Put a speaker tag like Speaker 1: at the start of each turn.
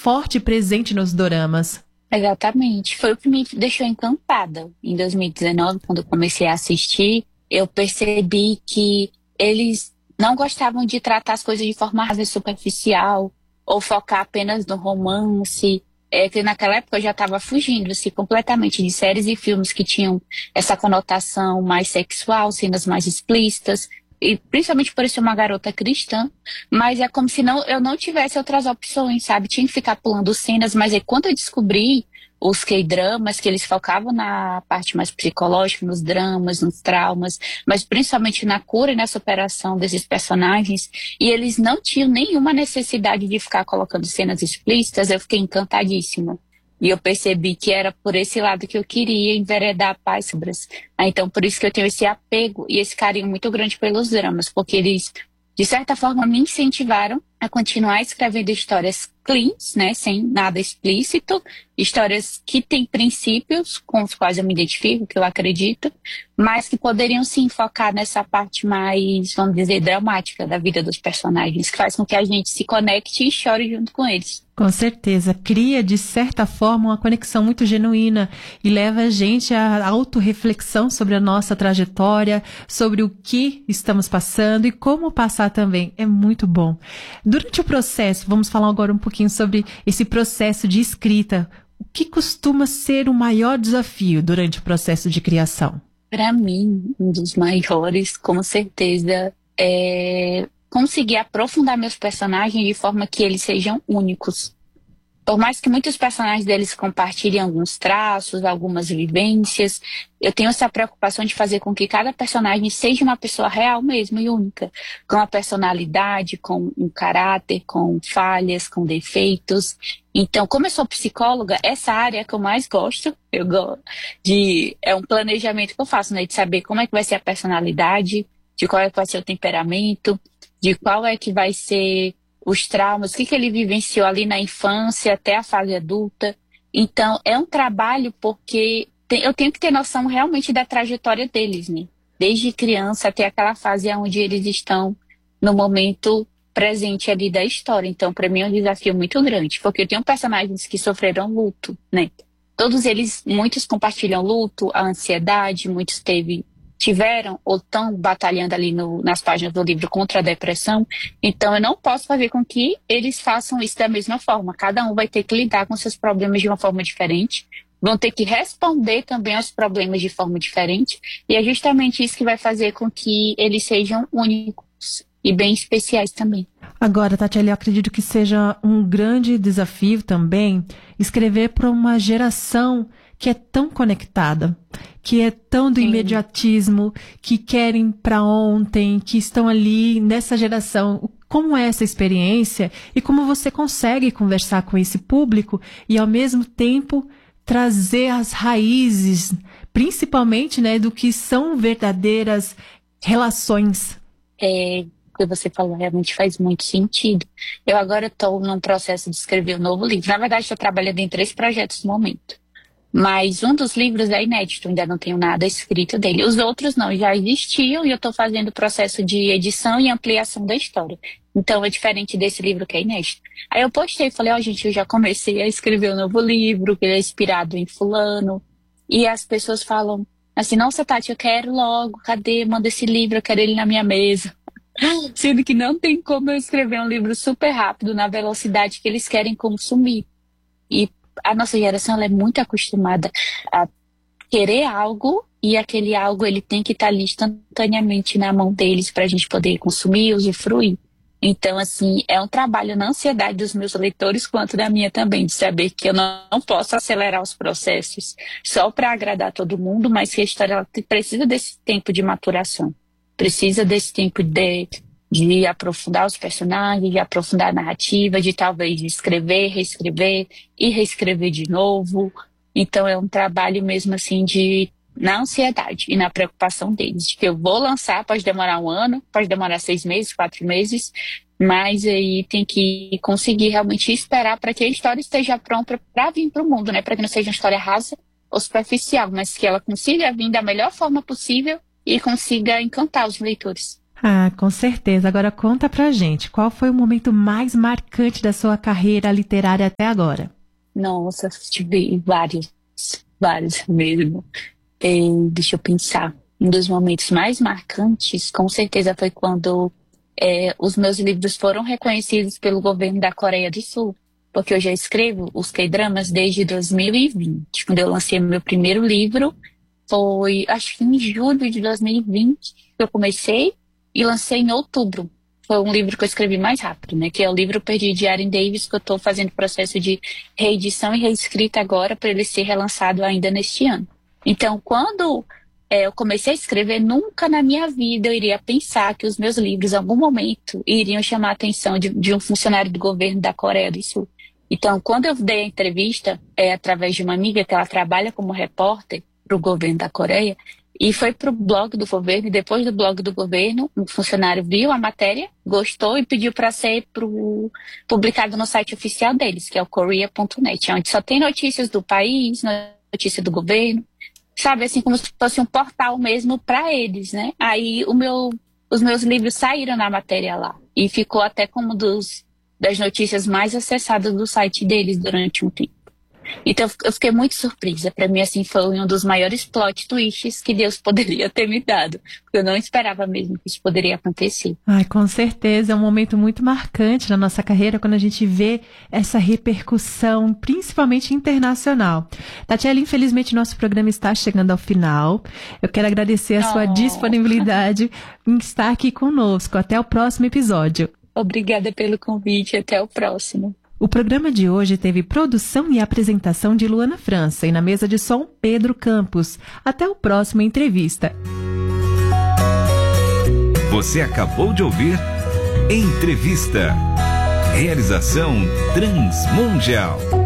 Speaker 1: forte e presente nos doramas.
Speaker 2: Exatamente. Foi o que me deixou encantada. Em 2019, quando eu comecei a assistir, eu percebi que eles não gostavam de tratar as coisas de forma rasa e superficial, ou focar apenas no romance. Que naquela época eu já estava fugindo assim, completamente de séries e filmes que tinham essa conotação mais sexual, cenas mais explícitas, e principalmente por eu ser uma garota cristã, mas é como se eu não tivesse outras opções, sabe? Tinha que ficar pulando cenas, mas aí quando eu descobri os K-dramas, que eles focavam na parte mais psicológica, nos dramas, nos traumas, mas principalmente na cura e na superação desses personagens, e eles não tinham nenhuma necessidade de ficar colocando cenas explícitas, eu fiquei encantadíssima. E eu percebi que era por esse lado que eu queria enveredar a Pássabras. Então, por isso que eu tenho esse apego e esse carinho muito grande pelos dramas, porque eles, de certa forma, me incentivaram a continuar escrevendo histórias cleans, né, sem nada explícito, histórias que têm princípios com os quais eu me identifico, que eu acredito, mas que poderiam sim focar nessa parte mais, vamos dizer, dramática da vida dos personagens, que faz com que a gente se conecte e chore junto com eles.
Speaker 1: Com certeza, cria de certa forma uma conexão muito genuína e leva a gente à autorreflexão sobre a nossa trajetória, sobre o que estamos passando e como passar também. É muito bom. Durante o processo, vamos falar agora um pouquinho sobre esse processo de escrita. O que costuma ser o maior desafio durante o processo de criação?
Speaker 2: Para mim, um dos maiores, com certeza, é conseguir aprofundar meus personagens de forma que eles sejam únicos. Por mais que muitos personagens deles compartilhem alguns traços, algumas vivências, eu tenho essa preocupação de fazer com que cada personagem seja uma pessoa real mesmo e única, com uma personalidade, com um caráter, com falhas, com defeitos. Então, como eu sou psicóloga, essa área que eu mais gosto, é um planejamento que eu faço, né, de saber como é que vai ser a personalidade, de qual é que vai ser o temperamento, de qual é que vai ser os traumas, o que ele vivenciou ali na infância até a fase adulta. Então, é um trabalho porque eu tenho que ter noção realmente da trajetória deles, né? Desde criança até aquela fase onde eles estão no momento presente ali da história. Então, para mim é um desafio muito grande, porque eu tenho personagens que sofreram luto, né? Todos eles, muitos compartilham luto, a ansiedade, muitos tiveram ou estão batalhando ali nas páginas do livro contra a depressão. Então eu não posso fazer com que eles façam isso da mesma forma. Cada um vai ter que lidar com seus problemas de uma forma diferente, vão ter que responder também aos problemas de forma diferente, e é justamente isso que vai fazer com que eles sejam únicos e bem especiais também.
Speaker 1: Agora, Tatiele, eu acredito que seja um grande desafio também escrever para uma geração que é tão conectada, que é tão do imediatismo, que querem para ontem, que estão ali nessa geração. Como é essa experiência e como você consegue conversar com esse público e, ao mesmo tempo, trazer as raízes, principalmente, né, do que são verdadeiras relações?
Speaker 2: O que você falou realmente faz muito sentido. Eu agora estou num processo de escrever um novo livro. Na verdade, estou trabalhando em 3 projetos no momento. Mas um dos livros é inédito, ainda não tenho nada escrito dele. Os outros não, já existiam e eu estou fazendo o processo de edição e ampliação da história. Então é diferente desse livro que é inédito. Aí eu postei e falei, gente, eu já comecei a escrever um novo livro, que é inspirado em fulano. E as pessoas falam assim, nossa, Tati, eu quero logo, cadê? Manda esse livro, eu quero ele na minha mesa. Sendo que não tem como eu escrever um livro super rápido, na velocidade que eles querem consumir. E a nossa geração ela é muito acostumada a querer algo e aquele algo ele tem que estar ali instantaneamente na mão deles para a gente poder consumir, usufruir. Então, assim, é um trabalho na ansiedade dos meus leitores quanto da minha também, de saber que eu não posso acelerar os processos só para agradar todo mundo, mas que a história ela precisa desse tempo de maturação, precisa desse tempo de aprofundar os personagens, de aprofundar a narrativa, de talvez escrever, reescrever e reescrever de novo. Então é um trabalho mesmo assim na ansiedade e na preocupação deles, de que eu vou lançar, pode demorar 1 ano, pode demorar 6 meses, 4 meses, mas aí tem que conseguir realmente esperar para que a história esteja pronta para vir para o mundo, né? Para que não seja uma história rasa ou superficial, mas que ela consiga vir da melhor forma possível e consiga encantar os leitores.
Speaker 1: Ah, com certeza. Agora conta pra gente, qual foi o momento mais marcante da sua carreira literária até agora?
Speaker 2: Nossa, tive vários mesmo. Deixa eu pensar. Um dos momentos mais marcantes, com certeza, foi quando os meus livros foram reconhecidos pelo governo da Coreia do Sul. Porque eu já escrevo os K-dramas desde 2020. Quando eu lancei meu primeiro livro, foi, acho que em julho de 2020 que eu comecei e lancei em outubro. Foi um livro que eu escrevi mais rápido, né? Que é o livro Perdi de Erin Davis, que eu estou fazendo processo de reedição e reescrita agora para ele ser relançado ainda neste ano. Então, quando eu comecei a escrever, nunca na minha vida eu iria pensar que os meus livros, em algum momento, iriam chamar a atenção de um funcionário do governo da Coreia do Sul. Então, quando eu dei a entrevista, através de uma amiga que ela trabalha como repórter para o governo da Coreia, e foi para o blog do governo, e depois do blog do governo, um funcionário viu a matéria, gostou e pediu para ser publicado no site oficial deles, que é o korea.net, onde só tem notícias do país, notícia do governo, sabe, assim como se fosse um portal mesmo para eles, né? Aí os meus livros saíram na matéria lá, e ficou até como das notícias mais acessadas do site deles durante um tempo. Então eu fiquei muito surpresa. Para mim, assim, foi um dos maiores plot twists que Deus poderia ter me dado. Porque eu não esperava mesmo que isso poderia acontecer.
Speaker 1: Ai, com certeza, é um momento muito marcante na nossa carreira quando a gente vê essa repercussão, principalmente internacional. Tatiele, infelizmente nosso programa está chegando ao final. Eu quero agradecer a sua disponibilidade em estar aqui conosco. Até o próximo episódio.
Speaker 2: Obrigada pelo convite. Até o próximo.
Speaker 1: O programa de hoje teve produção e apresentação de Luana França e na mesa de som Pedro Campos. Até o próximo entrevista.
Speaker 3: Você acabou de ouvir Entrevista. Realização Transmundial.